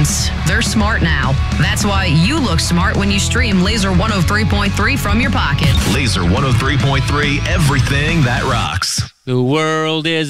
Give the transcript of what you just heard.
phones. They're smart now. That's why you look smart when you stream Laser 103.3 from your pocket. Laser 103.3, everything that rocks. The world is